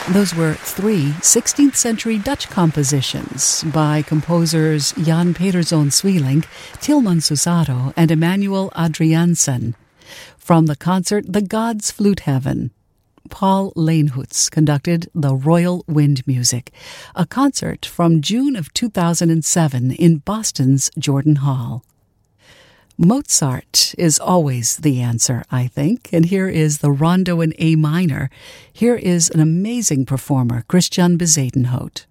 Those were three 16th century Dutch compositions by composers Jan Pederzoon Sweelinck, Tilman Susato, and Emmanuel Adriaansen. From the concert The Gods Flute Heaven, Paul Leenhoots conducted the Royal Wind Music, a concert from June of 2007 in Boston's Jordan Hall. Mozart is always the answer, I think, and here is the Rondo in A minor. Here is an amazing performer, Christian Bezuidenhout.